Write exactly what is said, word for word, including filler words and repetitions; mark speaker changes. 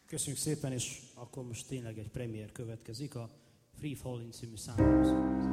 Speaker 1: Köszönjük szépen, és akkor most tényleg egy premier következik a Free Falling című számhoz.